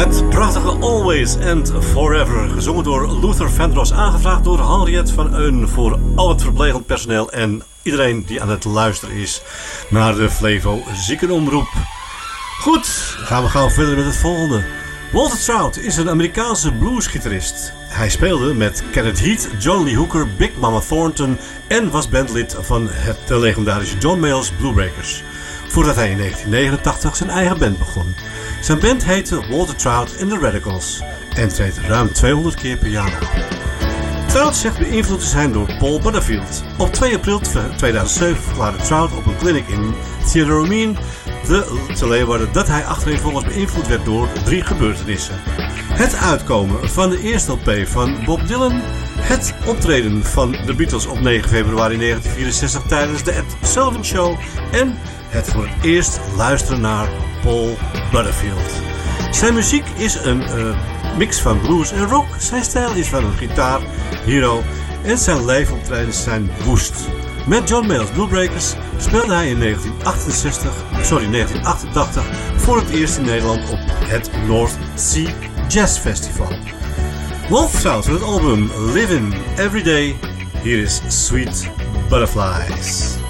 Het prachtige Always and Forever, gezongen door Luther Vandross, aangevraagd door Henriette van Eun voor al het verplegend personeel en iedereen die aan het luisteren is naar de Flevo Ziekenomroep. Goed, gaan we gauw verder met het volgende. Walter Trout is een Amerikaanse bluesgitarist. Hij speelde met Kenneth Heath, John Lee Hooker, Big Mama Thornton en was bandlid van de legendarische John Mayall's Bluebreakers, voordat hij in 1989 zijn eigen band begon. Zijn band heette Walter Trout and the Radicals en treedt ruim 200 keer per jaar op. Trout zegt beïnvloed te zijn door Paul Butterfield. Op 2 april 2007 verklaarde Trout op een clinic in Theatre Romein te Leeuwarden dat hij achtereenvolgens beïnvloed werd door 3 gebeurtenissen. Het uitkomen van de eerste LP van Bob Dylan, het optreden van de Beatles op 9 februari 1964 tijdens de Ed Sullivan Show en het voor het eerst luisteren naar Paul Butterfield. Zijn muziek is een mix van blues en rock. Zijn stijl is van een gitaar, hero en zijn live-optredens zijn woest. Met John Mayall's Bluebreakers speelde hij in 1988 voor het eerst in Nederland op het North Sea Jazz Festival. Walter Trout van het album Livin' Every Day. Hier is Sweet Butterflies.